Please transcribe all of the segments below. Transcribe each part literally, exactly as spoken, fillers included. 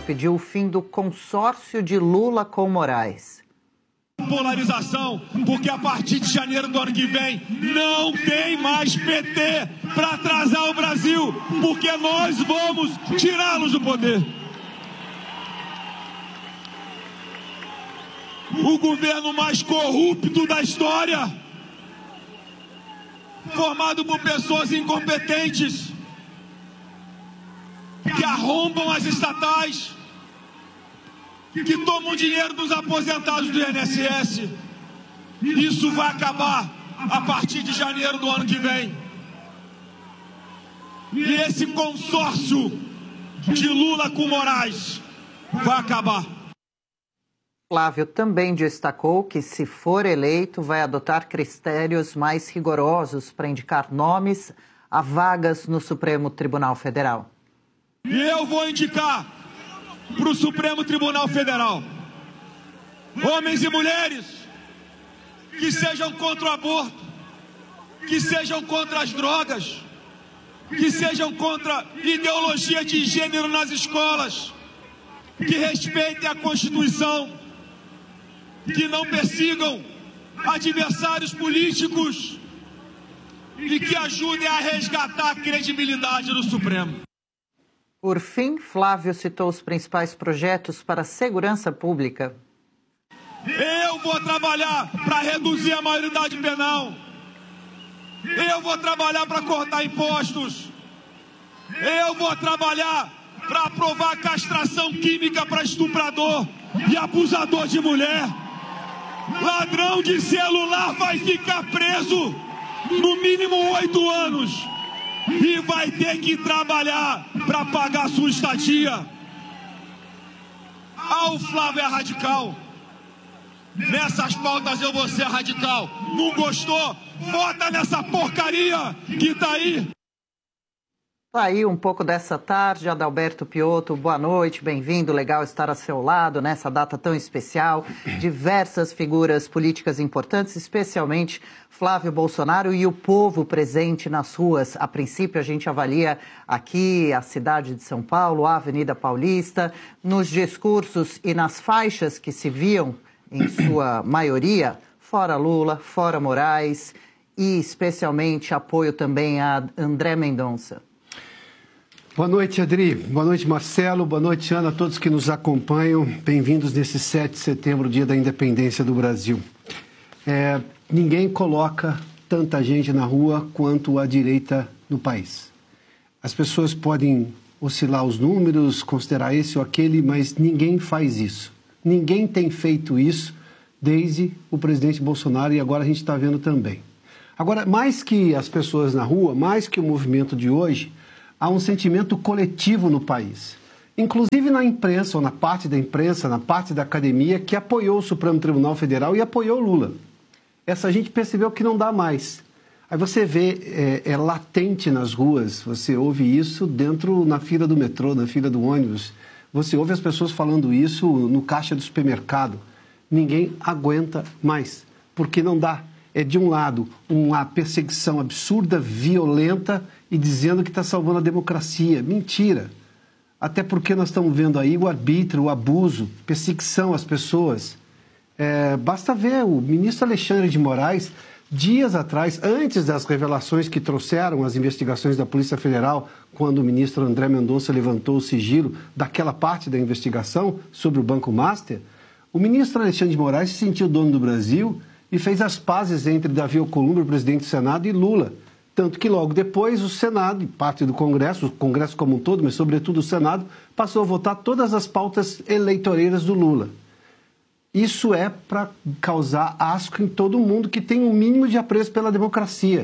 pediu o fim do consórcio de Lula com Moraes. Polarização, porque a partir de janeiro do ano que vem não tem mais P T para atrasar o Brasil, porque nós vamos tirá-los do poder. O governo mais corrupto da história, formado por pessoas incompetentes, que arrombam as estatais, que tomam dinheiro dos aposentados do I N S S. Isso vai acabar a partir de janeiro do ano que vem. E esse consórcio de Lula com Moraes vai acabar. Flávio também destacou que, se for eleito, vai adotar critérios mais rigorosos para indicar nomes a vagas no Supremo Tribunal Federal. E eu vou indicar para o Supremo Tribunal Federal homens e mulheres que sejam contra o aborto, que sejam contra as drogas, que sejam contra ideologia de gênero nas escolas, que respeitem a Constituição, que não persigam adversários políticos e que ajudem a resgatar a credibilidade do Supremo. Por fim, Flávio citou os principais projetos para a segurança pública. Eu vou trabalhar para reduzir a maioridade penal. Eu vou trabalhar para cortar impostos. Eu vou trabalhar para aprovar a castração química para estuprador e abusador de mulher. Ladrão de celular vai ficar preso no mínimo oito anos e vai ter que trabalhar para pagar sua estadia. Ah, o Flávio é radical. Nessas pautas eu vou ser radical. Não gostou? Vota nessa porcaria que tá aí. Tá aí um pouco dessa tarde, Adalberto Piotto, boa noite, bem-vindo, legal estar a seu lado nessa data tão especial. Diversas figuras políticas importantes, especialmente Flávio Bolsonaro e o povo presente nas ruas. A princípio, a gente avalia aqui a cidade de São Paulo, a Avenida Paulista, nos discursos e nas faixas que se viam, em sua maioria, fora Lula, fora Moraes e especialmente apoio também a André Mendonça. Boa noite, Adri. Boa noite, Marcelo. Boa noite, Ana, a todos que nos acompanham. Bem-vindos nesse sete de setembro, dia da independência do Brasil. É, ninguém coloca tanta gente na rua quanto a direita no país. As pessoas podem oscilar os números, considerar esse ou aquele, mas ninguém faz isso. Ninguém tem feito isso desde o presidente Bolsonaro e agora a gente está vendo também. Agora, mais que as pessoas na rua, mais que o movimento de hoje, há um sentimento coletivo no país, inclusive na imprensa, ou na parte da imprensa, na parte da academia, que apoiou o Supremo Tribunal Federal e apoiou Lula. Essa gente percebeu que não dá mais. Aí você vê, é, é latente nas ruas, você ouve isso dentro, na fila do metrô, na fila do ônibus, você ouve as pessoas falando isso no caixa do supermercado. Ninguém aguenta mais, porque não dá. É, de um lado, uma perseguição absurda, violenta, e dizendo que está salvando a democracia. Mentira. Até porque nós estamos vendo aí o arbítrio, o abuso, perseguição às pessoas. É, basta ver o ministro Alexandre de Moraes, dias atrás, antes das revelações que trouxeram as investigações da Polícia Federal, quando o ministro André Mendonça levantou o sigilo daquela parte da investigação sobre o Banco Master, o ministro Alexandre de Moraes se sentiu dono do Brasil e fez as pazes entre Davi Alcolumbre, o presidente do Senado, e Lula. Tanto que logo depois o Senado, parte do Congresso, o Congresso como um todo, mas sobretudo o Senado, passou a votar todas as pautas eleitoreiras do Lula. Isso é para causar asco em todo mundo que tem um mínimo de apreço pela democracia.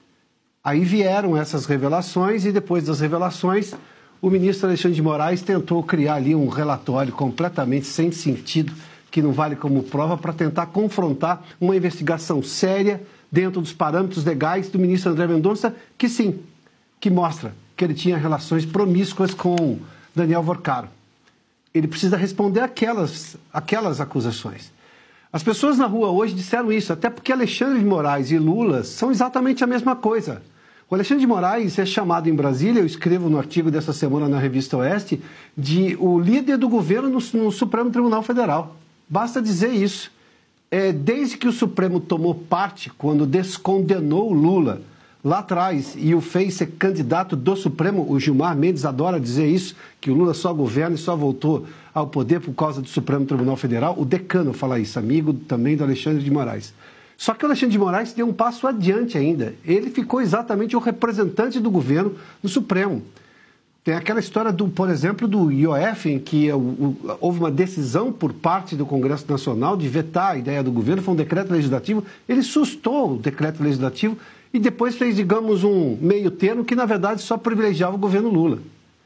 Aí vieram essas revelações e depois das revelações o ministro Alexandre de Moraes tentou criar ali um relatório completamente sem sentido, que não vale como prova, para tentar confrontar uma investigação séria dentro dos parâmetros legais do ministro André Mendonça, que sim, que mostra que ele tinha relações promíscuas com Daniel Vorcaro. Ele precisa responder aquelas, aquelas acusações. As pessoas na rua hoje disseram isso, até porque Alexandre de Moraes e Lula são exatamente a mesma coisa. O Alexandre de Moraes é chamado em Brasília, eu escrevo no artigo dessa semana na Revista Oeste, de o líder do governo no, no Supremo Tribunal Federal. Basta dizer isso. É, desde que o Supremo tomou parte, quando descondenou o Lula lá atrás e o fez ser candidato do Supremo, o Gilmar Mendes adora dizer isso, que o Lula só governa e só voltou ao poder por causa do Supremo Tribunal Federal, o decano fala isso, amigo também do Alexandre de Moraes. Só que o Alexandre de Moraes deu um passo adiante ainda. Ele ficou exatamente o representante do governo no Supremo. Tem aquela história, do, por exemplo, do I O F, em que o, o, houve uma decisão por parte do Congresso Nacional de vetar a ideia do governo, foi um decreto legislativo, ele sustou o decreto legislativo e depois fez, digamos, um meio termo que, na verdade, só privilegiava o governo Lula.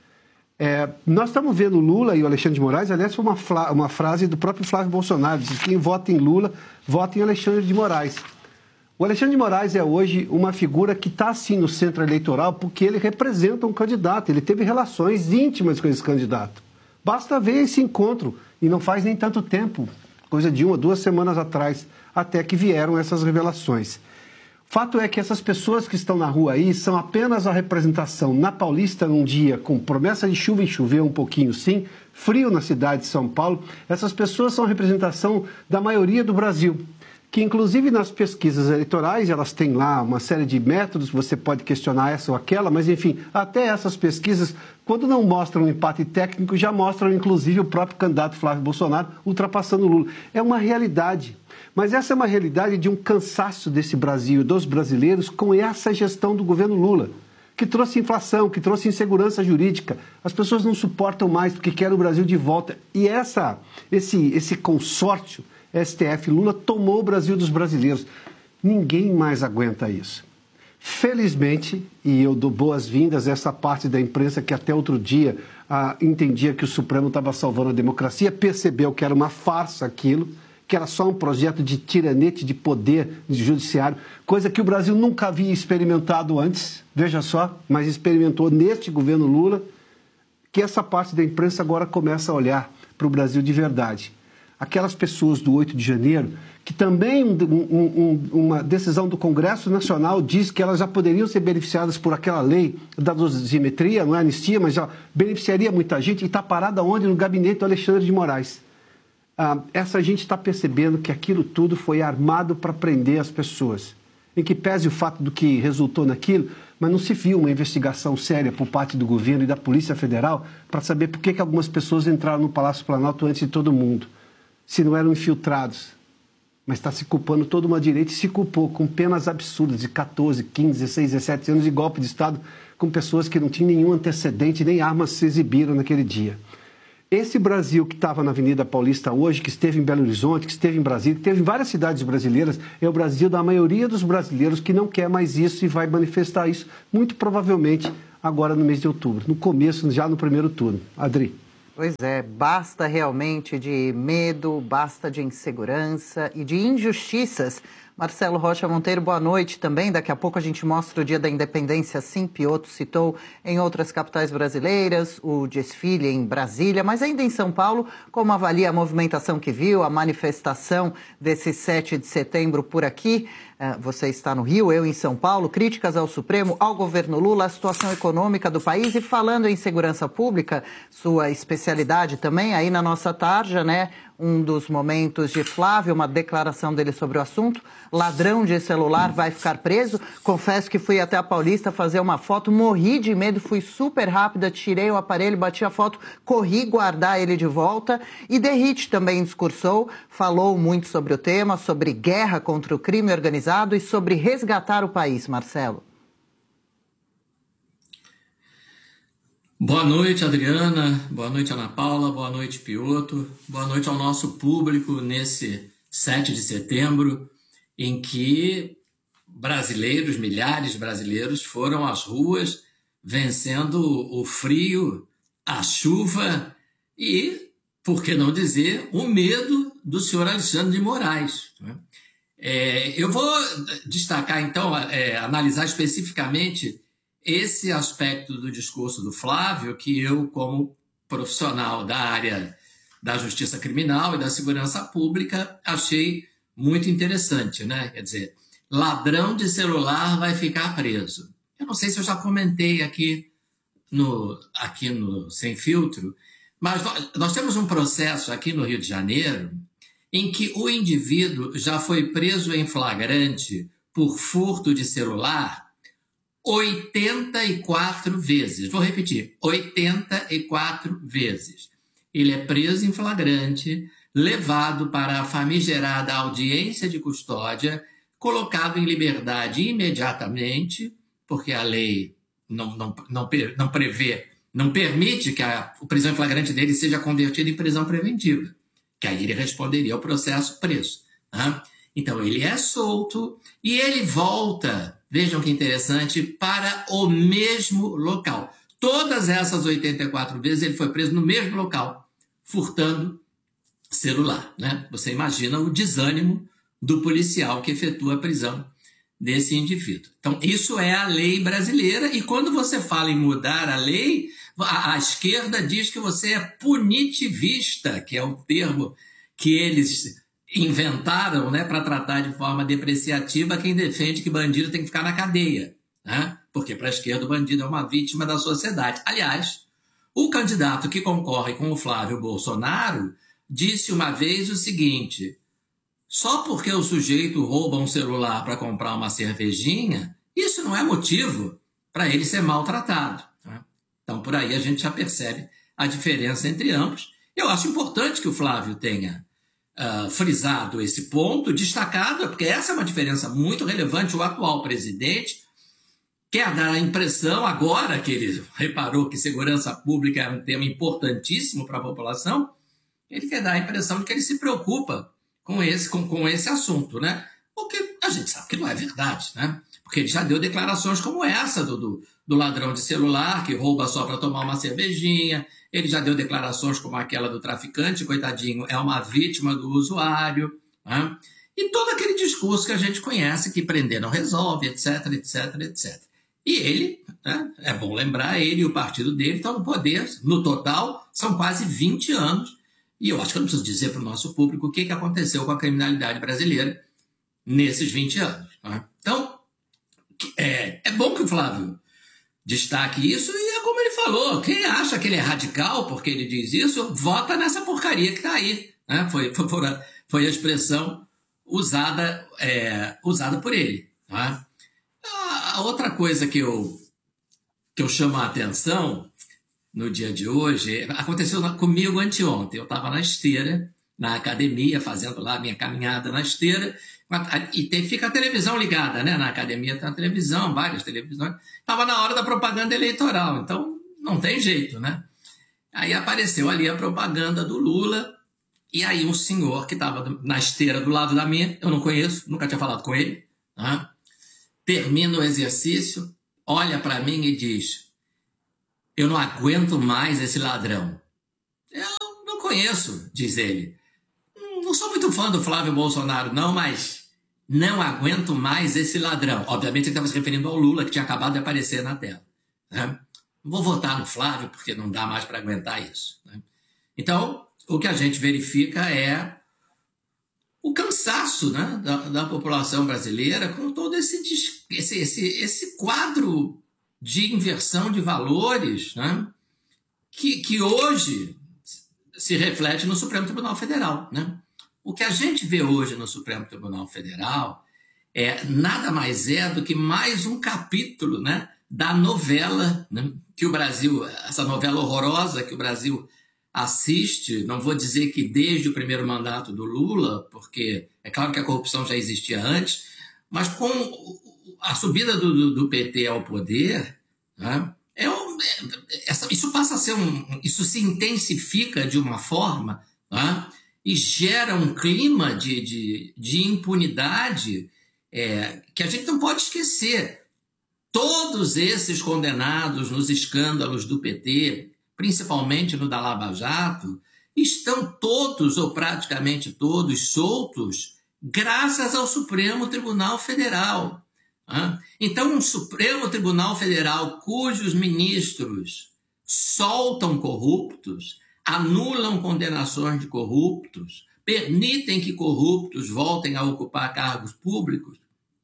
É, nós estamos vendo Lula e o Alexandre de Moraes, aliás, foi uma, uma frase do próprio Flávio Bolsonaro, diz que quem vota em Lula, vota em Alexandre de Moraes. O Alexandre de Moraes é hoje uma figura que está, sim, no centro eleitoral porque ele representa um candidato, ele teve relações íntimas com esse candidato. Basta ver esse encontro, e não faz nem tanto tempo, coisa de uma, duas semanas atrás, até que vieram essas revelações. Fato é que essas pessoas que estão na rua aí são apenas a representação na Paulista num dia com promessa de chuva e chover um pouquinho sim, frio na cidade de São Paulo. Essas pessoas são a representação da maioria do Brasil, que inclusive nas pesquisas eleitorais elas têm lá uma série de métodos, você pode questionar essa ou aquela, mas enfim, até essas pesquisas, quando não mostram um empate técnico, já mostram inclusive o próprio candidato Flávio Bolsonaro ultrapassando o Lula. É uma realidade. Mas essa é uma realidade de um cansaço desse Brasil e dos brasileiros com essa gestão do governo Lula, que trouxe inflação, que trouxe insegurança jurídica. As pessoas não suportam mais porque querem o Brasil de volta. E essa, esse, esse consórcio S T F Lula tomou o Brasil dos brasileiros. Ninguém mais aguenta isso. Felizmente, e eu dou boas-vindas a essa parte da imprensa que até outro dia ah, entendia que o Supremo estava salvando a democracia, percebeu que era uma farsa aquilo, que era só um projeto de tiranete de poder de judiciário, coisa que o Brasil nunca havia experimentado antes, veja só, mas experimentou neste governo Lula, que essa parte da imprensa agora começa a olhar para o Brasil de verdade. Aquelas pessoas do oito de janeiro, que também um, um, uma decisão do Congresso Nacional diz que elas já poderiam ser beneficiadas por aquela lei da dosimetria, não é anistia, mas já beneficiaria muita gente, e está parada onde? No gabinete do Alexandre de Moraes. Ah, essa gente está percebendo que aquilo tudo foi armado para prender as pessoas. Em que pese o fato do que resultou naquilo, mas não se viu uma investigação séria por parte do governo e da Polícia Federal para saber por que, que algumas pessoas entraram no Palácio Planalto antes de todo mundo, se não eram infiltrados. Mas está se culpando toda uma direita e se culpou com penas absurdas de catorze, quinze, dezesseis, dezessete anos de golpe de Estado com pessoas que não tinham nenhum antecedente, nem armas se exibiram naquele dia. Esse Brasil que estava na Avenida Paulista hoje, que esteve em Belo Horizonte, que esteve em Brasília, que esteve em várias cidades brasileiras, é o Brasil da maioria dos brasileiros que não quer mais isso e vai manifestar isso, muito provavelmente, agora no mês de outubro, no começo, já no primeiro turno. Adri. Pois é, basta realmente de medo, basta de insegurança e de injustiças. Marcelo Rocha Monteiro, boa noite também. Daqui a pouco a gente mostra o Dia da Independência, sim, Piotto citou em outras capitais brasileiras, o desfile em Brasília, mas ainda em São Paulo, como avalia a movimentação que viu, a manifestação desse sete de setembro por aqui? Você está no Rio, eu em São Paulo, críticas ao Supremo, ao governo Lula, à situação econômica do país e falando em segurança pública, sua especialidade também, aí na nossa tarja, né? Um dos momentos de Flávio, uma declaração dele sobre o assunto. Ladrão de celular vai ficar preso. Confesso que fui até a Paulista fazer uma foto, morri de medo, fui super rápida, tirei o aparelho, bati a foto, corri guardar ele de volta. E Derrite também discursou, falou muito sobre o tema, sobre guerra contra o crime organizado e sobre resgatar o país, Marcelo. Boa noite, Adriana. Boa noite, Ana Paula. Boa noite, Piotto. Boa noite ao nosso público nesse sete de setembro, em que brasileiros, milhares de brasileiros, foram às ruas vencendo o frio, a chuva e, por que não dizer, o medo do senhor Alexandre de Moraes. É, eu vou destacar, então, é, analisar especificamente esse aspecto do discurso do Flávio, que eu, como profissional da área da justiça criminal e da segurança pública, achei muito interessante, né? Quer dizer, ladrão de celular vai ficar preso. É não sei se eu já comentei aqui no, aqui no Sem Filtro, mas nós, nós temos um processo aqui no Rio de Janeiro em que o indivíduo já foi preso em flagrante por furto de celular oitenta e quatro vezes. Vou repetir, oitenta e quatro vezes. Ele é preso em flagrante, levado para a famigerada audiência de custódia, colocado em liberdade imediatamente, porque a lei não, não, não, não prevê, não permite que a, a prisão em flagrante dele seja convertida em prisão preventiva, que aí ele responderia ao processo preso. Né? Então, ele é solto e ele volta, vejam que interessante, para o mesmo local. Todas essas oitenta e quatro vezes ele foi preso no mesmo local, furtando celular. Né? Você imagina o desânimo do policial que efetua a prisão desse indivíduo. Então, isso é a lei brasileira, e quando você fala em mudar a lei, a, a esquerda diz que você é punitivista, que é um termo que eles inventaram, né, para tratar de forma depreciativa quem defende que bandido tem que ficar na cadeia. Né? Porque para a esquerda o bandido é uma vítima da sociedade. Aliás, o candidato que concorre com o Flávio Bolsonaro disse uma vez o seguinte: só porque o sujeito rouba um celular para comprar uma cervejinha, isso não é motivo para ele ser maltratado. Né? Então, por aí a gente já percebe a diferença entre ambos. Eu acho importante que o Flávio tenha uh, frisado esse ponto, destacado, porque essa é uma diferença muito relevante. O atual presidente quer dar a impressão, agora que ele reparou que segurança pública é um tema importantíssimo para a população, ele quer dar a impressão de que ele se preocupa com esse, com, com esse assunto, né? O que a gente sabe que não é verdade, né? Porque ele já deu declarações como essa do, do, do ladrão de celular, que rouba só para tomar uma cervejinha. Ele já deu declarações como aquela do traficante, coitadinho, é uma vítima do usuário. Né? E todo aquele discurso que a gente conhece, que prender não resolve, etc, etc, etcétera. E ele, né, é bom lembrar, ele e o partido dele estão no poder, no total, são quase vinte anos. E eu acho que eu não preciso dizer para o nosso público o que, que aconteceu com a criminalidade brasileira nesses vinte anos. Né? Então, é, é bom que o Flávio destaque isso, e é como ele falou, quem acha que ele é radical porque ele diz isso, vota nessa porcaria que está aí. Né? Foi, foi, foi a expressão usada, é, usada por ele. Né? A outra coisa que eu, que eu chamo a atenção no dia de hoje, aconteceu comigo anteontem. Eu estava na esteira, na academia, fazendo lá a minha caminhada na esteira, e tem, fica a televisão ligada, né? Na academia tem a televisão, várias televisões. Estava na hora da propaganda eleitoral, então não tem jeito, né? Aí apareceu ali a propaganda do Lula, e aí um senhor que estava na esteira do lado da minha, eu não conheço, nunca tinha falado com ele, né? Termina o exercício, olha para mim e diz: eu não aguento mais esse ladrão. Eu não conheço, diz ele. Não sou muito fã do Flávio Bolsonaro, não, mas não aguento mais esse ladrão. Obviamente ele estava se referindo ao Lula, que tinha acabado de aparecer na tela. Né? Vou votar no Flávio, porque não dá mais para aguentar isso. Né? Então, o que a gente verifica é o cansaço, né, da, da população brasileira com todo esse, esse, esse, esse quadro de inversão de valores, né, que, que hoje se reflete no Supremo Tribunal Federal. Né? O que a gente vê hoje no Supremo Tribunal Federal é nada mais é do que mais um capítulo, né, da novela, né, que o Brasil, essa novela horrorosa que o Brasil assiste, não vou dizer que desde o primeiro mandato do Lula, porque é claro que a corrupção já existia antes, mas com a subida do, do, do P T ao poder, né, é um, é, essa, isso passa a ser um, isso se intensifica de uma forma, né, e gera um clima de, de, de impunidade é, que a gente não pode esquecer. Todos esses condenados nos escândalos do P T, principalmente no da Lava Jato, estão todos, ou praticamente todos, soltos graças ao Supremo Tribunal Federal. Então, um Supremo Tribunal Federal cujos ministros soltam corruptos, anulam condenações de corruptos, permitem que corruptos voltem a ocupar cargos públicos,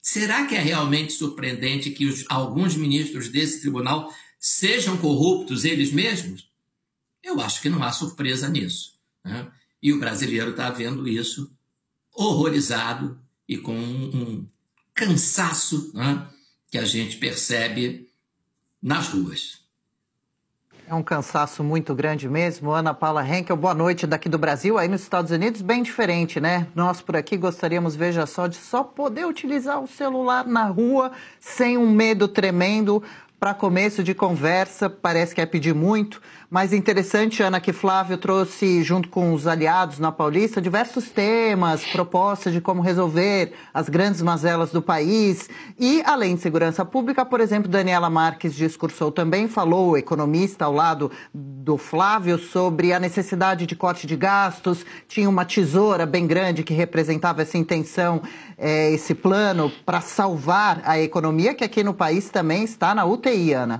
Será que é realmente surpreendente que os, alguns ministros desse tribunal sejam corruptos eles mesmos? Eu acho que não há surpresa nisso, né? E o brasileiro está vendo isso horrorizado e com um, um cansaço, né, que a gente percebe nas ruas. É um cansaço muito grande mesmo. Ana Paula Henkel, boa noite daqui do Brasil. Aí nos Estados Unidos, bem diferente, né? Nós por aqui gostaríamos, veja só, de só poder utilizar o celular na rua sem um medo tremendo. Para começo de conversa, parece que é pedir muito, mas interessante, Ana, que Flávio trouxe, junto com os aliados na Paulista, diversos temas, propostas de como resolver as grandes mazelas do país. E, além de segurança pública, por exemplo, Daniela Marques discursou também, falou, economista ao lado do Flávio, sobre a necessidade de corte de gastos, tinha uma tesoura bem grande que representava essa intenção, é, esse plano para salvar a economia, que aqui no país também está na U T I, Ana.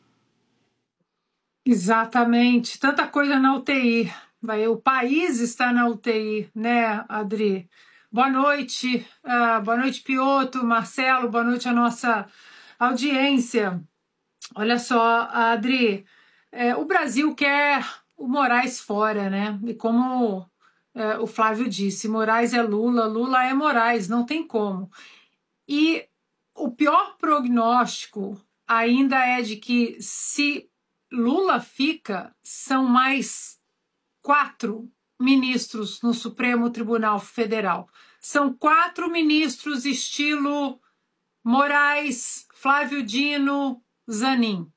Exatamente, tanta coisa na U T I. Vai, o país está na U T I, né, Adri? Boa noite, uh, boa noite, Piotr, Marcelo, boa noite à nossa audiência. Olha só, Adri, é, o Brasil quer o Moraes fora, né? E como é, o Flávio disse, Moraes é Lula, Lula é Moraes, não tem como. E o pior prognóstico ainda é de que se Lula fica, são mais quatro ministros no Supremo Tribunal Federal. São quatro ministros estilo Moraes, Flávio Dino, Zanin.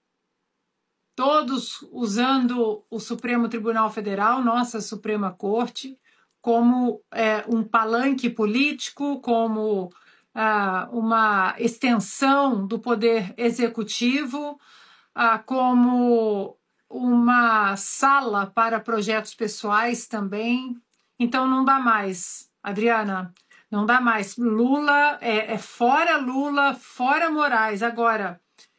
Todos usando o Supremo Tribunal Federal, nossa Suprema Corte, como é, um palanque político, como ah, uma extensão do poder executivo, ah, como uma sala para projetos pessoais também. Então não dá mais, Adriana, não dá mais. Lula é, é fora Lula, fora Moraes. Agora,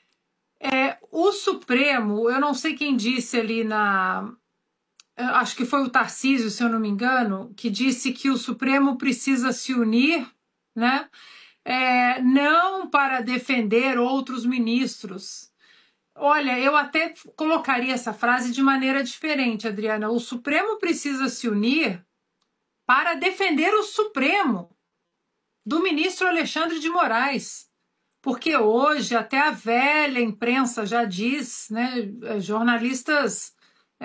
é, o Supremo, eu não sei quem disse ali na... Acho que foi o Tarcísio, se eu não me engano, que disse que o Supremo precisa se unir, né? É, não para defender outros ministros. Olha, eu até colocaria essa frase de maneira diferente, Adriana. O Supremo precisa se unir para defender o Supremo do ministro Alexandre de Moraes. Porque hoje até a velha imprensa já diz, né, jornalistas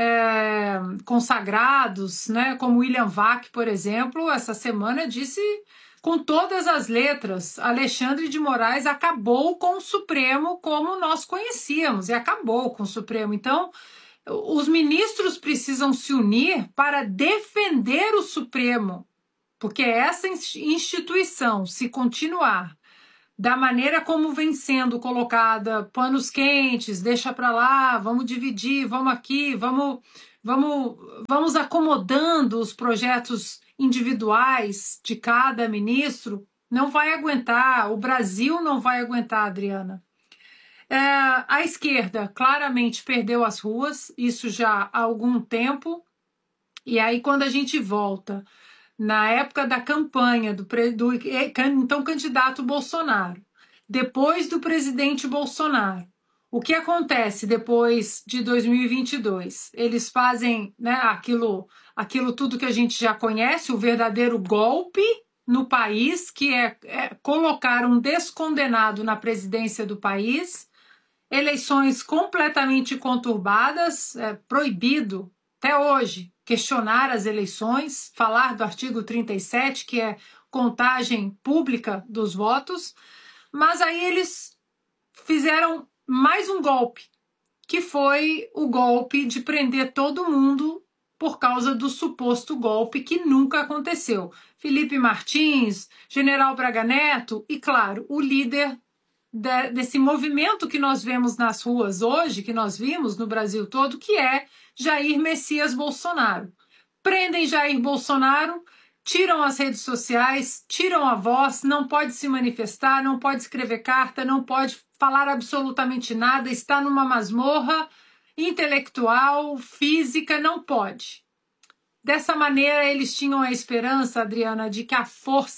é, consagrados, né, como William Vac, por exemplo, essa semana disse com todas as letras, Alexandre de Moraes acabou com o Supremo como nós conhecíamos, e acabou com o Supremo. Então, os ministros precisam se unir para defender o Supremo, porque essa instituição, se continuar da maneira como vem sendo colocada, panos quentes, deixa para lá, vamos dividir, vamos aqui, vamos, vamos, vamos acomodando os projetos individuais de cada ministro, não vai aguentar, o Brasil não vai aguentar, Adriana. É, a esquerda claramente perdeu as ruas, isso já há algum tempo, e aí quando a gente volta na época da campanha do, do então candidato Bolsonaro, depois do presidente Bolsonaro, o que acontece depois de dois mil e vinte e dois? Eles fazem, né, aquilo, aquilo tudo que a gente já conhece, o verdadeiro golpe no país, que é, é colocar um descondenado na presidência do país, eleições completamente conturbadas, é proibido até hoje questionar as eleições, falar do artigo trinta e sete, que é contagem pública dos votos, mas aí eles fizeram mais um golpe, que foi o golpe de prender todo mundo por causa do suposto golpe que nunca aconteceu. Felipe Martins, General Braga Neto e, claro, o líder de, desse movimento que nós vemos nas ruas hoje, que nós vimos no Brasil todo, que é Jair Messias Bolsonaro. Prendem Jair Bolsonaro, tiram as redes sociais, tiram a voz, não pode se manifestar, não pode escrever carta, não pode falar absolutamente nada, está numa masmorra intelectual, física, não pode. Dessa maneira, eles tinham a esperança, Adriana, de que a força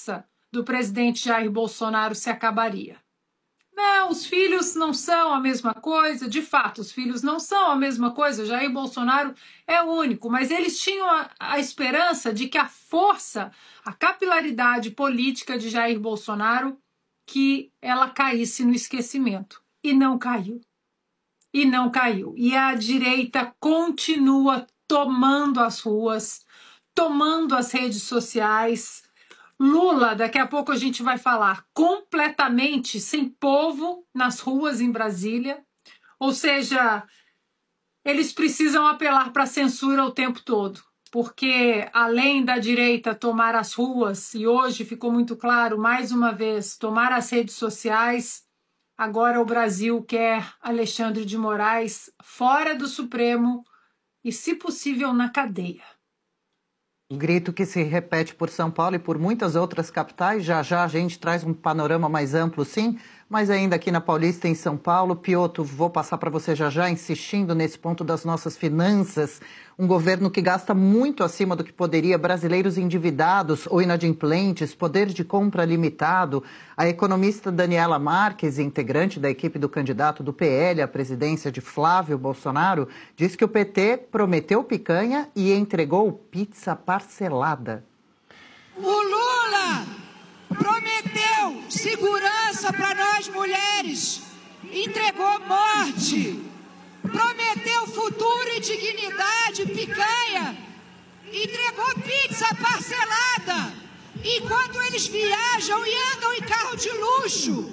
do presidente Jair Bolsonaro se acabaria. Não, os filhos não são a mesma coisa, de fato, os filhos não são a mesma coisa, Jair Bolsonaro é único, mas eles tinham a, a esperança de que a força, a capilaridade política de Jair Bolsonaro, que ela caísse no esquecimento. E não caiu. E não caiu. E a direita continua tomando as ruas, tomando as redes sociais. Lula, daqui a pouco a gente vai falar, completamente sem povo nas ruas em Brasília. Ou seja, eles precisam apelar para a censura o tempo todo. Porque além da direita tomar as ruas, e hoje ficou muito claro, mais uma vez, tomar as redes sociais, agora o Brasil quer Alexandre de Moraes fora do Supremo e, se possível, na cadeia. O grito que se repete por São Paulo e por muitas outras capitais. Já já a gente traz um panorama mais amplo, sim, mas ainda aqui na Paulista, em São Paulo. Piotr, vou passar para você já já, insistindo nesse ponto das nossas finanças. Um governo que gasta muito acima do que poderia, brasileiros endividados ou inadimplentes, poder de compra limitado. A economista Daniela Marques, integrante da equipe do candidato do P L à presidência de Flávio Bolsonaro, diz que o P T prometeu picanha e entregou pizza parcelada. O Lula prometeu segurança para nós mulheres, entregou morte. Prometeu futuro e dignidade, picanha, entregou pizza parcelada, enquanto eles viajam e andam em carro de luxo.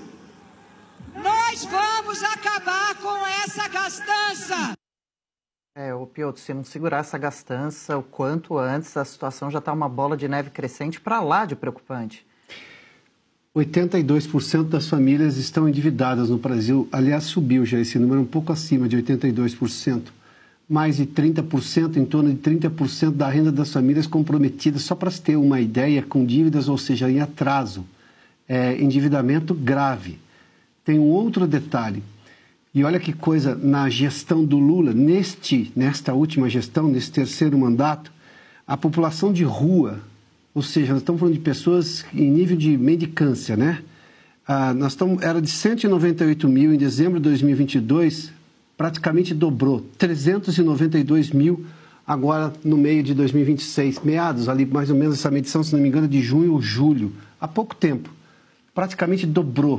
Nós vamos acabar com essa gastança. É, o Piotr, se não segurar essa gastança o quanto antes, a situação já está uma bola de neve crescente para lá de preocupante. oitenta e dois por cento das famílias estão endividadas no Brasil. Aliás, subiu já esse número, um pouco acima de oitenta e dois por cento. Mais de trinta por cento, em torno de trinta por cento da renda das famílias comprometidas, só para se ter uma ideia, com dívidas, ou seja, em atraso. É, endividamento grave. Tem um outro detalhe. E olha que coisa, na gestão do Lula, neste, nesta última gestão, nesse terceiro mandato, a população de rua, ou seja, nós estamos falando de pessoas em nível de mendicância, né? Ah, nós estamos, era de cento e noventa e oito mil em dezembro de dois mil e vinte e dois, praticamente dobrou, trezentos e noventa e dois mil agora no meio de dois mil e vinte e seis, meados ali, mais ou menos essa medição, se não me engano, de junho ou julho, há pouco tempo, praticamente dobrou.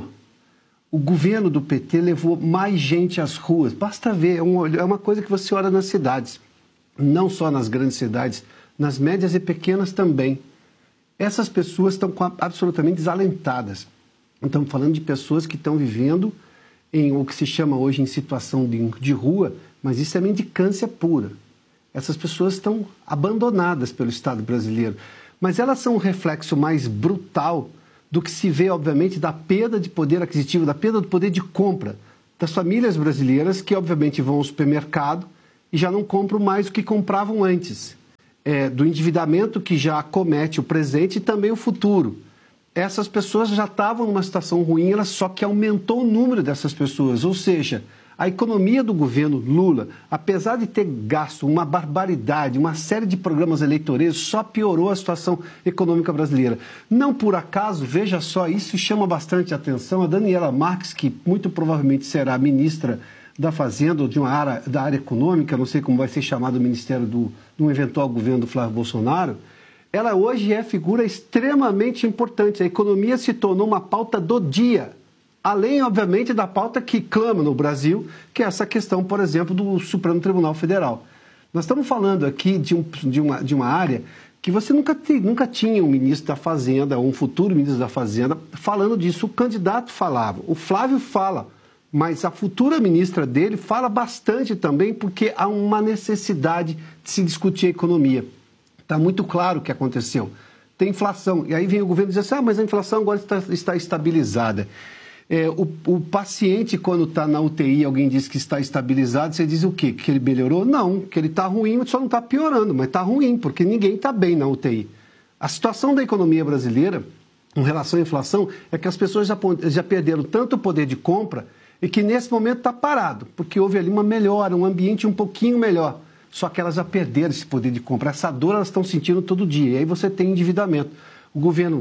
O governo do P T levou mais gente às ruas, basta ver, é, um, é uma coisa que você olha nas cidades, não só nas grandes cidades, nas médias e pequenas também. Essas pessoas estão absolutamente desalentadas. Estamos falando de pessoas que estão vivendo em o que se chama hoje em situação de, de rua, mas isso é mendicância pura. Essas pessoas estão abandonadas pelo Estado brasileiro. Mas elas são um reflexo mais brutal do que se vê, obviamente, da perda de poder aquisitivo, da perda do poder de compra das famílias brasileiras que, obviamente, vão ao supermercado e já não compram mais o que compravam antes. É, do endividamento que já acomete o presente e também o futuro. Essas pessoas já estavam numa situação ruim, ela só que aumentou o número dessas pessoas. Ou seja, a economia do governo Lula, apesar de ter gasto uma barbaridade, uma série de programas eleitoreiros, só piorou a situação econômica brasileira. Não por acaso, veja só, isso chama bastante atenção. A Daniela Marques, que muito provavelmente será ministra da Fazenda ou de uma área, da área econômica, não sei como vai ser chamado o ministério do, de um eventual governo do Flávio Bolsonaro, ela hoje é figura extremamente importante. A economia se tornou uma pauta do dia, além, obviamente, da pauta que clama no Brasil, que é essa questão, por exemplo, do Supremo Tribunal Federal. Nós estamos falando aqui de, um, de, uma, de uma área que você nunca, te, nunca tinha um ministro da Fazenda, ou um futuro ministro da Fazenda, falando disso. O candidato falava, o Flávio fala, mas a futura ministra dele fala bastante também, porque há uma necessidade de se discutir a economia. Está muito claro o que aconteceu. Tem inflação. E aí vem o governo dizer assim, ah, mas a inflação agora está, está estabilizada. É, o, o paciente, quando está na U T I, alguém diz que está estabilizado, você diz o quê? Que ele melhorou? Não, que ele está ruim, só não está piorando, mas está ruim, porque ninguém está bem na U T I. A situação da economia brasileira, em relação à inflação, é que as pessoas já, já perderam tanto o poder de compra e que nesse momento está parado, porque houve ali uma melhora, um ambiente um pouquinho melhor. Só que elas já perderam esse poder de compra. Essa dor elas estão sentindo todo dia. E aí você tem endividamento. O governo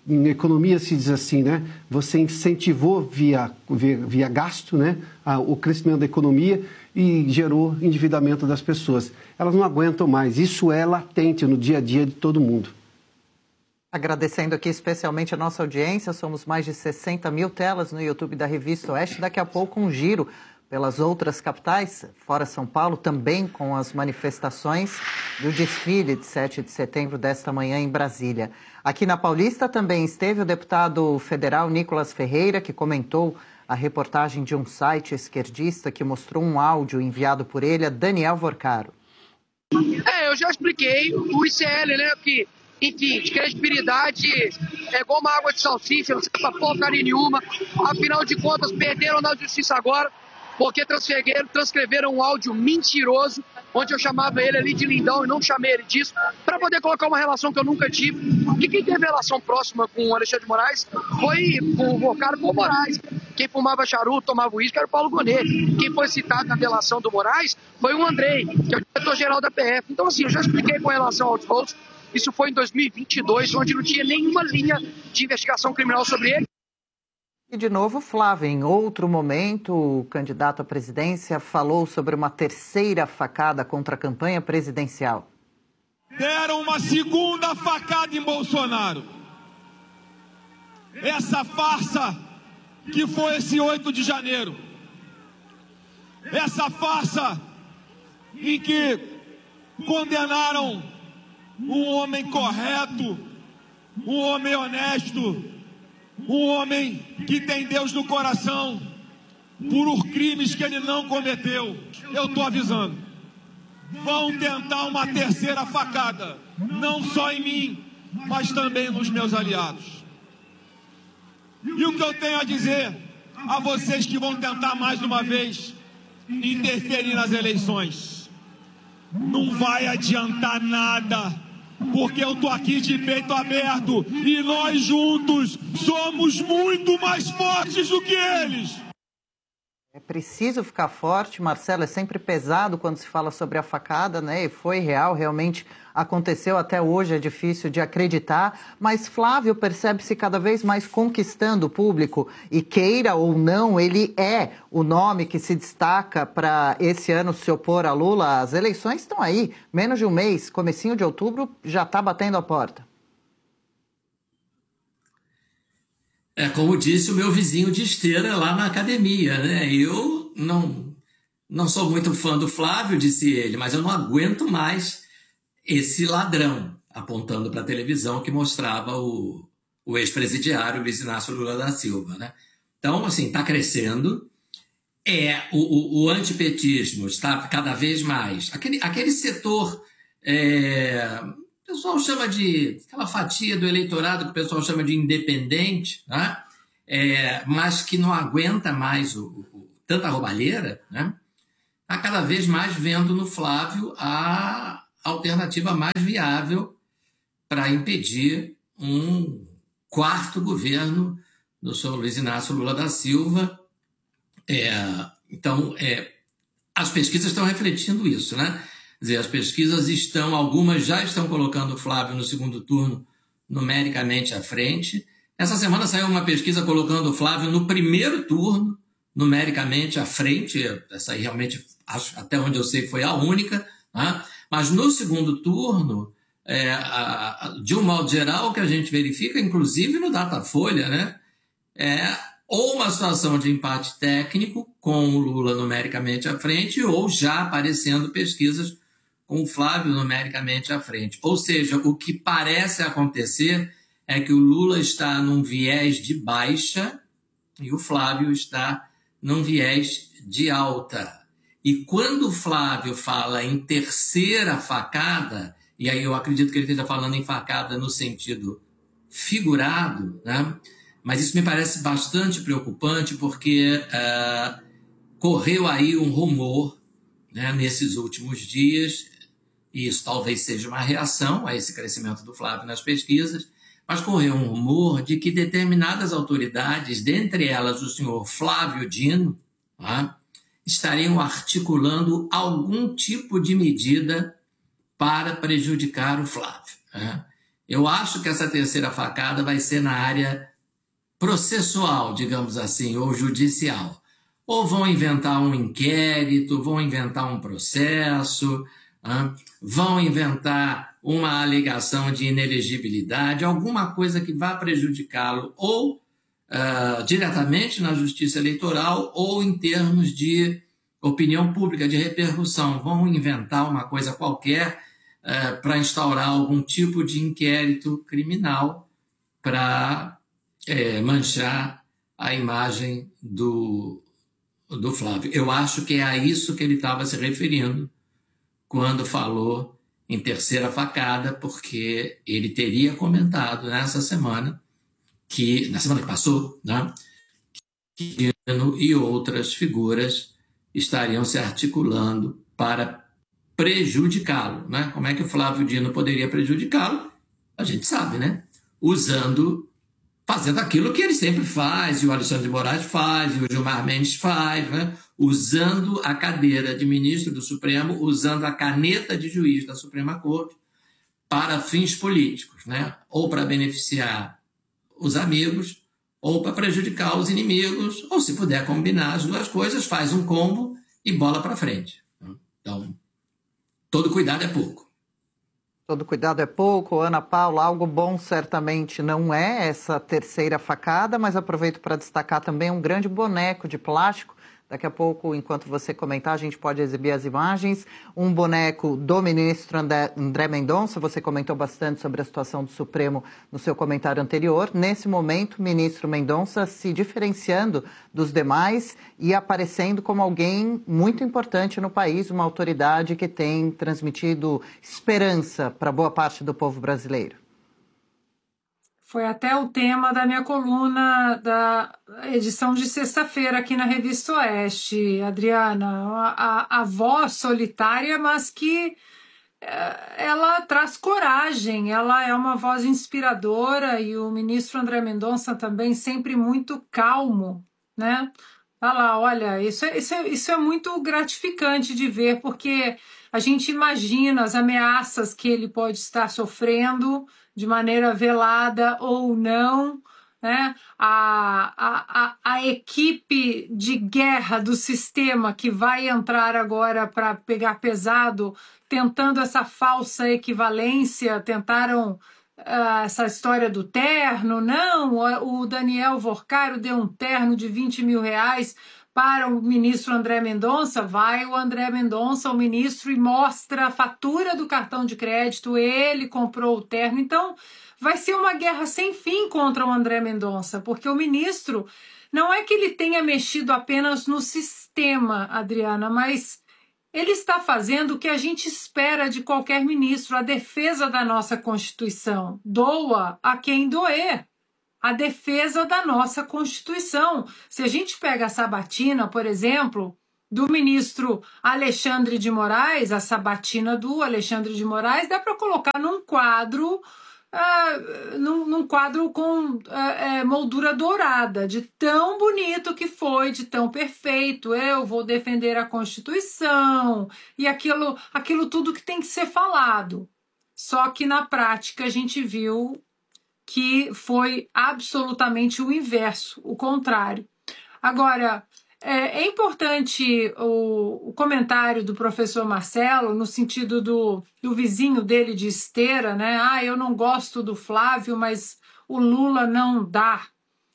em economia se diz assim, né? Você incentivou via, via, via gasto, né? A, o crescimento da economia e gerou endividamento das pessoas. Elas não aguentam mais. Isso é latente no dia a dia de todo mundo. Agradecendo aqui especialmente a nossa audiência, somos mais de sessenta mil telas no YouTube da Revista Oeste. Daqui a pouco um giro pelas outras capitais, fora São Paulo, também com as manifestações do desfile de sete de setembro desta manhã em Brasília. Aqui na Paulista também esteve o deputado federal Nicolas Ferreira, que comentou a reportagem de um site esquerdista que mostrou um áudio enviado por ele a Daniel Vorcaro. É, eu já expliquei o I C L, né, que, enfim, de credibilidade é igual uma água de salsicha, não serve pra porcaria nenhuma. Afinal de contas, perderam na justiça agora, porque transcreveram, transcreveram um áudio mentiroso, onde eu chamava ele ali de lindão e não chamei ele disso, para poder colocar uma relação que eu nunca tive. E quem teve relação próxima com o Alexandre de Moraes foi com o Vorcaro com o Moraes. Quem fumava charuto, tomava uísque, era o Paulo Gonet. Quem foi citado na delação do Moraes foi o Andrei, que é o diretor-geral da P F. Então, assim, eu já expliquei com relação aos votos. Isso foi em dois mil e vinte e dois, onde não tinha nenhuma linha de investigação criminal sobre ele. E, de novo, Flávio, em outro momento, o candidato à presidência falou sobre uma terceira facada contra a campanha presidencial. Deram uma segunda facada em Bolsonaro. Essa farsa que foi esse oito de janeiro. Essa farsa em que condenaram um homem correto, um homem honesto, um homem que tem Deus no coração, por crimes que ele não cometeu. Eu estou avisando. Vão tentar uma terceira facada, não só em mim, mas também nos meus aliados. E o que eu tenho a dizer a vocês que vão tentar mais uma vez interferir nas eleições? Não vai adiantar nada, porque eu tô aqui de peito aberto e nós juntos somos muito mais fortes do que eles. É preciso ficar forte, Marcelo, é sempre pesado quando se fala sobre a facada, né? E foi real, realmente aconteceu, até hoje é difícil de acreditar, mas Flávio percebe-se cada vez mais conquistando o público e, queira ou não, ele é o nome que se destaca para esse ano se opor a Lula. As eleições estão aí, menos de um mês, comecinho de outubro, já está batendo a porta. É, como disse o meu vizinho de esteira lá na academia, né? Eu não, não sou muito fã do Flávio, disse ele, mas eu não aguento mais esse ladrão, apontando para a televisão que mostrava o, o ex-presidiário Luiz Inácio Lula da Silva, né? Então, assim, está crescendo. É, o, o, o antipetismo está cada vez mais... Aquele, aquele setor... É, o pessoal chama de... aquela fatia do eleitorado que o pessoal chama de independente, né? É, mas que não aguenta mais o, o, tanta roubalheira, né? Está cada vez mais vendo no Flávio a alternativa mais viável para impedir um quarto governo do senhor Luiz Inácio Lula da Silva. É, então, é, as pesquisas estão refletindo isso, né? Quer dizer, as pesquisas estão, algumas já estão colocando o Flávio no segundo turno numericamente à frente. Essa semana saiu uma pesquisa colocando o Flávio no primeiro turno, numericamente à frente. Essa aí realmente, acho, até onde eu sei, foi a única, né? Mas no segundo turno, é, a, a, de um modo geral, o que a gente verifica, inclusive no Datafolha, né, é ou uma situação de empate técnico, com o Lula numericamente à frente, ou já aparecendo pesquisas com o Flávio numericamente à frente. Ou seja, o que parece acontecer é que o Lula está num viés de baixa e o Flávio está num viés de alta. E quando o Flávio fala em terceira facada, e aí eu acredito que ele esteja falando em facada no sentido figurado, né? Mas isso me parece bastante preocupante porque uh, correu aí um rumor, né, nesses últimos dias, e isso talvez seja uma reação a esse crescimento do Flávio nas pesquisas, mas correu um rumor de que determinadas autoridades, dentre elas o senhor Flávio Dino, tá, estariam articulando algum tipo de medida para prejudicar o Flávio, né? Eu acho que essa terceira facada vai ser na área processual, digamos assim, ou judicial. Ou vão inventar um inquérito, vão inventar um processo, hein? Vão inventar uma alegação de inelegibilidade, alguma coisa que vá prejudicá-lo ou uh, diretamente na justiça eleitoral ou em termos de opinião pública, de repercussão. Vão inventar uma coisa qualquer uh, para instaurar algum tipo de inquérito criminal para é, manchar a imagem do, do Flávio. Eu acho que é a isso que ele estava se referindo quando falou em terceira facada, porque ele teria comentado nessa semana, que, na semana que passou, né, que Dino e outras figuras estariam se articulando para prejudicá-lo. Né? Como é que o Flávio Dino poderia prejudicá-lo? A gente sabe, né? Usando, fazendo aquilo que ele sempre faz, e o Alexandre de Moraes faz, e o Gilmar Mendes faz, né? Usando a cadeira de ministro do Supremo, usando a caneta de juiz da Suprema Corte para fins políticos, né? Ou para beneficiar os amigos, ou para prejudicar os inimigos, ou se puder combinar as duas coisas, faz um combo e bola para frente. Então, todo cuidado é pouco. Todo cuidado é pouco. Ana Paula, algo bom certamente não é essa terceira facada, mas aproveito para destacar também um grande boneco de plástico. Daqui a pouco, enquanto você comentar, a gente pode exibir as imagens. Um boneco do ministro André, André Mendonça. Você comentou bastante sobre a situação do Supremo no seu comentário anterior. Nesse momento, o ministro Mendonça se diferenciando dos demais e aparecendo como alguém muito importante no país, uma autoridade que tem transmitido esperança para boa parte do povo brasileiro. Foi até o tema da minha coluna da edição de sexta-feira aqui na Revista Oeste, Adriana. A, a, a voz solitária, mas que é, ela traz coragem, ela é uma voz inspiradora, e o ministro André Mendonça também sempre muito calmo, né? Olha lá, olha, isso é, isso, é, isso é muito gratificante de ver, porque a gente imagina as ameaças que ele pode estar sofrendo de maneira velada ou não, né? A, a, a, a equipe de guerra do sistema que vai entrar agora para pegar pesado, tentando essa falsa equivalência, tentaram uh, essa história do terno. Não, o Daniel Vorcaro deu um terno de vinte mil reais para o ministro André Mendonça. Vai o André Mendonça, o ministro, e mostra a fatura do cartão de crédito, ele comprou o terno. Então, vai ser uma guerra sem fim contra o André Mendonça, porque o ministro, não é que ele tenha mexido apenas no sistema, Adriana, mas ele está fazendo o que a gente espera de qualquer ministro, a defesa da nossa Constituição. Doa a quem doer. A defesa da nossa Constituição. Se a gente pega a sabatina, por exemplo, do ministro Alexandre de Moraes, a sabatina do Alexandre de Moraes, dá para colocar num quadro, uh, num, num quadro com uh, uh, moldura dourada, de tão bonito que foi, de tão perfeito. Eu vou defender a Constituição, e aquilo, aquilo tudo que tem que ser falado. Só que na prática a gente viu que foi absolutamente o inverso, o contrário. Agora, é, é importante o, o comentário do professor Marcelo, no sentido do, do vizinho dele de esteira, né? Ah, eu não gosto do Flávio, mas o Lula não dá.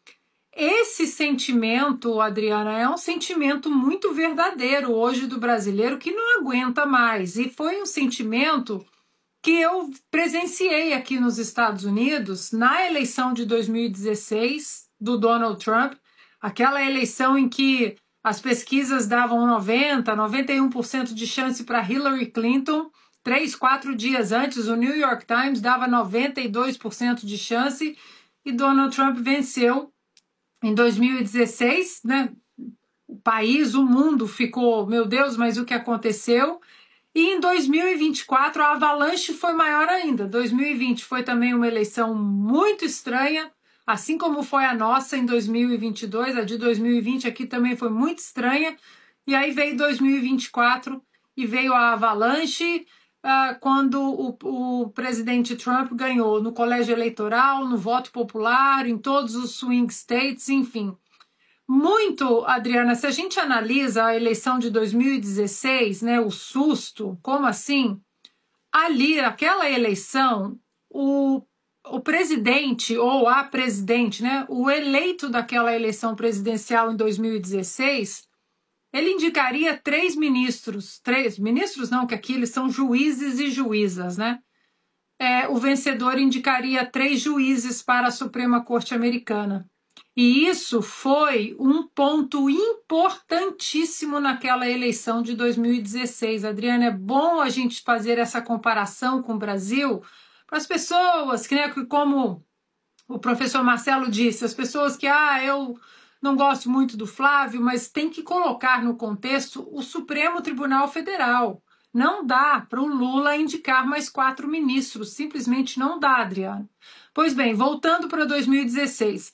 Esse sentimento, Adriana, é um sentimento muito verdadeiro hoje do brasileiro, que não aguenta mais. E foi um sentimento que eu presenciei aqui nos Estados Unidos na eleição de dois mil e dezesseis do Donald Trump, aquela eleição em que as pesquisas davam noventa, noventa e um por cento de chance para Hillary Clinton. Três, quatro dias antes, o New York Times dava noventa e dois por cento de chance e Donald Trump venceu em dois mil e dezesseis, né? O país, o mundo ficou, meu Deus, mas o que aconteceu? E em dois mil e vinte e quatro a avalanche foi maior ainda. dois mil e vinte foi também uma eleição muito estranha, assim como foi a nossa em dois mil e vinte e dois, a de dois mil e vinte aqui também foi muito estranha. E aí veio dois mil e vinte e quatro e veio a avalanche, uh, quando o, o presidente Trump ganhou no colégio eleitoral, no voto popular, em todos os swing states, enfim. Muito, Adriana, se a gente analisa a eleição de dois mil e dezesseis, né, o susto, como assim? Ali, aquela eleição, o, o presidente ou a presidente, né, o eleito daquela eleição presidencial em dois mil e dezesseis, ele indicaria três ministros, três ministros não, que aqui eles são juízes e juízas, né? É, o vencedor indicaria três juízes para a Suprema Corte Americana. E isso foi um ponto importantíssimo naquela eleição de dois mil e dezesseis. Adriana, é bom a gente fazer essa comparação com o Brasil para as pessoas, que, né, como o professor Marcelo disse, as pessoas que, ah, eu não gosto muito do Flávio, mas tem que colocar no contexto o Supremo Tribunal Federal. Não dá para o Lula indicar mais quatro ministros, simplesmente não dá, Adriana. Pois bem, voltando para dois mil e dezesseis,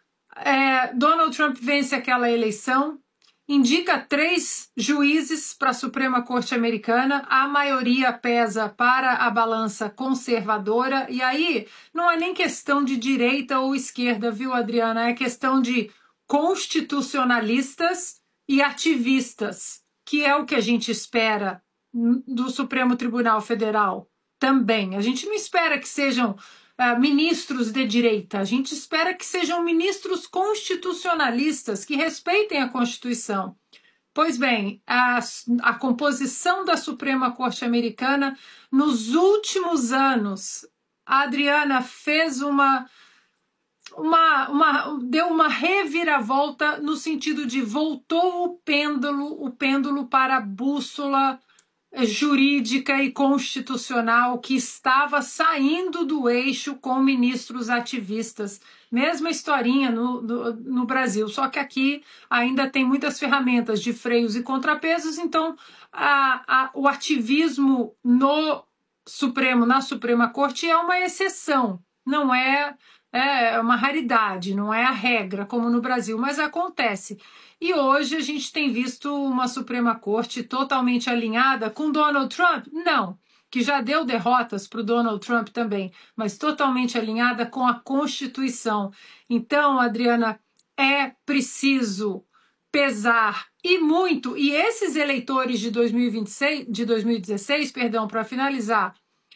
é, Donald Trump vence aquela eleição, indica três juízes para a Suprema Corte Americana, a maioria pesa para a balança conservadora, e aí não é nem questão de direita ou esquerda, viu, Adriana? É questão de constitucionalistas e ativistas, que é o que a gente espera do Supremo Tribunal Federal também. A gente não espera que sejam uh, ministros de direita, a gente espera que sejam ministros constitucionalistas, que respeitem a Constituição. Pois bem, a, a composição da Suprema Corte Americana, nos últimos anos, a Adriana fez uma... Uma, uma, deu uma reviravolta no sentido de voltou o pêndulo, o pêndulo para a bússola jurídica e constitucional que estava saindo do eixo com ministros ativistas. Mesma historinha no, no, no Brasil, só que aqui ainda tem muitas ferramentas de freios e contrapesos, então a, a, o ativismo no Supremo, na Suprema Corte é uma exceção, não é... É uma raridade, não é a regra, como no Brasil, mas acontece. E hoje a gente tem visto uma Suprema Corte totalmente alinhada com Donald Trump? Não, que já deu derrotas para o Donald Trump também, mas totalmente alinhada com a Constituição. Então, Adriana, é preciso pesar, e muito, e esses eleitores de dois mil e vinte e seis, de dois mil e dezesseis, perdão, para finalizar,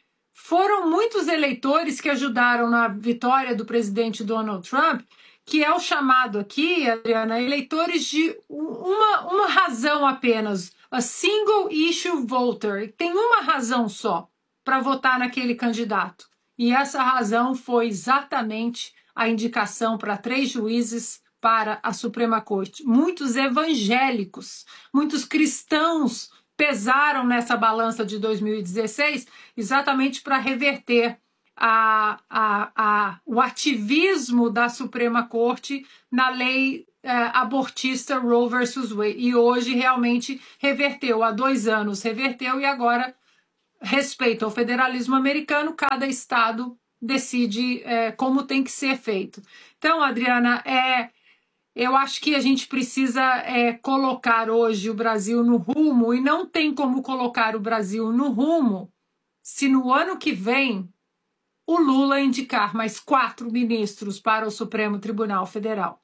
foram muitos eleitores que ajudaram na vitória do presidente Donald Trump, que é o chamado aqui, Adriana, eleitores de uma, uma razão apenas, a single issue voter. Tem uma razão só para votar naquele candidato. E essa razão foi exatamente a indicação para três juízes para a Suprema Corte. Muitos evangélicos, muitos cristãos pesaram nessa balança de dois mil e dezesseis exatamente para reverter a, a, a, o ativismo da Suprema Corte na lei é, abortista Roe versus Wade. E hoje realmente reverteu, há dois anos reverteu, e agora, respeito ao federalismo americano, cada estado decide é, como tem que ser feito. Então, Adriana, é... eu acho que a gente precisa é, colocar hoje o Brasil no rumo, e não tem como colocar o Brasil no rumo se no ano que vem o Lula indicar mais quatro ministros para o Supremo Tribunal Federal.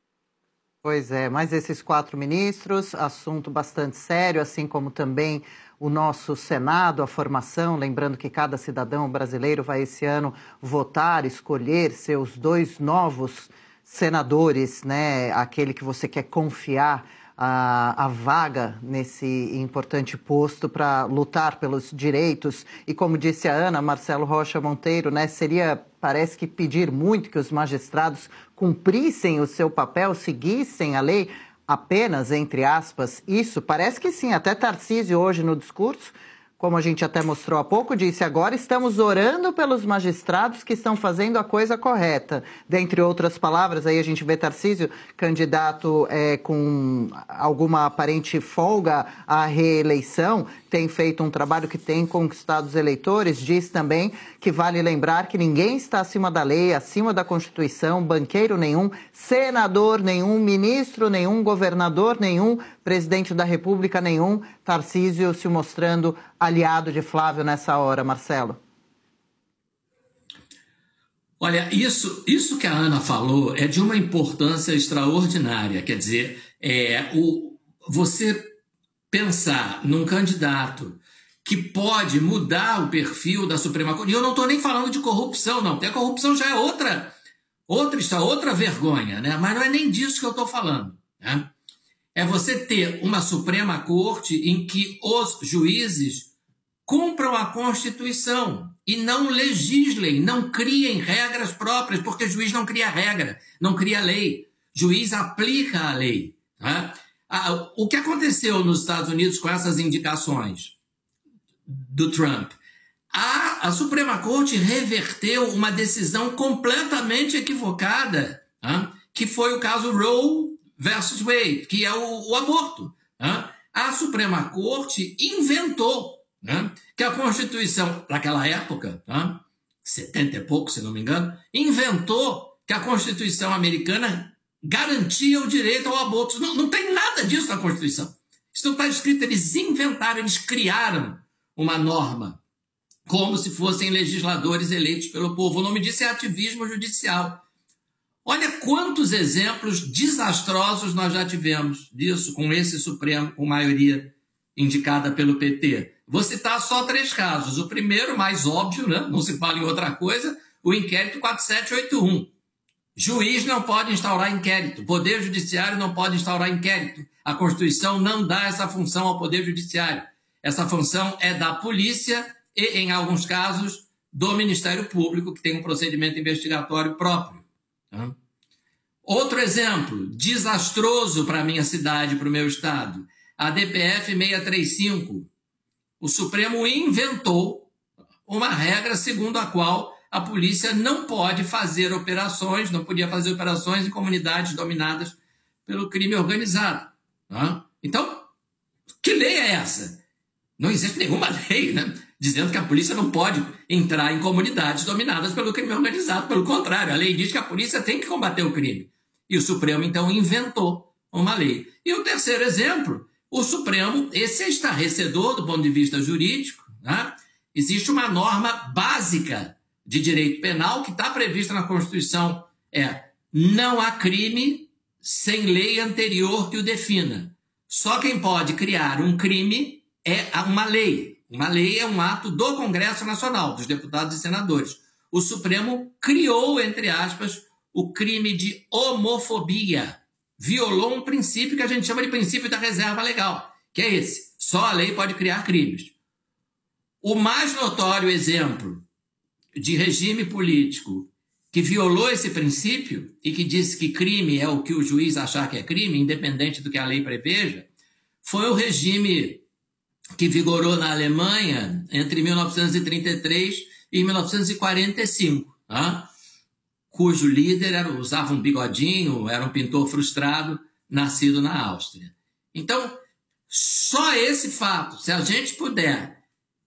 Pois é, mas esses quatro ministros, assunto bastante sério, assim como também o nosso Senado, a formação, lembrando que cada cidadão brasileiro vai esse ano votar, escolher seus dois novos senadores, né, aquele que você quer confiar a, a vaga nesse importante posto para lutar pelos direitos. E como disse a Ana, Marcelo Rocha Monteiro, né, seria, parece que pedir muito que os magistrados cumprissem o seu papel, seguissem a lei apenas, entre aspas, isso. Parece que sim, até Tarcísio hoje no discurso, como a gente até mostrou há pouco, disse: agora estamos orando pelos magistrados que estão fazendo a coisa correta. Dentre outras palavras, aí a gente vê Tarcísio, candidato é, com alguma aparente folga à reeleição, tem feito um trabalho que tem conquistado os eleitores, diz também que vale lembrar que ninguém está acima da lei, acima da Constituição, banqueiro nenhum, senador nenhum, ministro nenhum, governador nenhum, presidente da República nenhum. Tarcísio se mostrando ali aliado de Flávio nessa hora, Marcelo? Olha, isso, isso que a Ana falou é de uma importância extraordinária. Quer dizer, é, o, você pensar num candidato que pode mudar o perfil da Suprema Corte, e eu não estou nem falando de corrupção, não, porque a corrupção já é outra, outra, outra vergonha, né? Mas não é nem disso que eu estou falando, né? É você ter uma Suprema Corte em que os juízes cumpram a Constituição e não legislem, não criem regras próprias, porque juiz não cria regra, não cria lei. Juiz aplica a lei. Tá? O que aconteceu nos Estados Unidos com essas indicações do Trump? A, a Suprema Corte reverteu uma decisão completamente equivocada, tá? Que foi o caso Roe versus Wade, que é o, o aborto. Tá? A Suprema Corte inventou, né, que a Constituição, naquela época, tá, setenta e pouco, se não me engano, inventou que a Constituição americana garantia o direito ao aborto. Não, não tem nada disso na Constituição. Isso não está escrito, eles inventaram, eles criaram uma norma, como se fossem legisladores eleitos pelo povo. O nome disso é ativismo judicial. Olha quantos exemplos desastrosos nós já tivemos disso com esse Supremo, com maioria indicada pelo P T. Vou citar só três casos. O primeiro, mais óbvio, né? Não se fala em outra coisa, o inquérito quatro sete oito um. Juiz não pode instaurar inquérito, Poder Judiciário não pode instaurar inquérito. A Constituição não dá essa função ao Poder Judiciário. Essa função é da polícia e, em alguns casos, do Ministério Público, que tem um procedimento investigatório próprio. Tá? Outro exemplo, desastroso para a minha cidade, para o meu estado, a D P F seiscentos e trinta e cinco. O Supremo inventou uma regra segundo a qual a polícia não pode fazer operações, não podia fazer operações em comunidades dominadas pelo crime organizado. Tá? Então, que lei é essa? Não existe nenhuma lei, né, dizendo que a polícia não pode entrar em comunidades dominadas pelo crime organizado. Pelo contrário, a lei diz que a polícia tem que combater o crime. E o Supremo, então, inventou uma lei. E o terceiro exemplo, o Supremo, esse é estarrecedor do ponto de vista jurídico, né? Existe uma norma básica de direito penal que está prevista na Constituição. É, não há crime sem lei anterior que o defina. Só quem pode criar um crime é uma lei. Uma lei é um ato do Congresso Nacional, dos deputados e senadores. O Supremo criou, entre aspas, o crime de homofobia. Violou um princípio que a gente chama de princípio da reserva legal, que é esse. Só a lei pode criar crimes. O mais notório exemplo de regime político que violou esse princípio e que disse que crime é o que o juiz achar que é crime, independente do que a lei preveja, foi o regime que vigorou na Alemanha entre mil novecentos e trinta e três e mil novecentos e quarenta e cinco, tá? Cujo líder era, usava um bigodinho, era um pintor frustrado, nascido na Áustria. Então, só esse fato, se a gente puder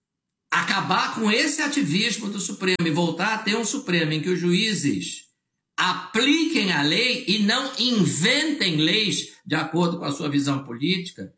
acabar com esse ativismo do Supremo e voltar a ter um Supremo em que os juízes apliquem a lei e não inventem leis de acordo com a sua visão política,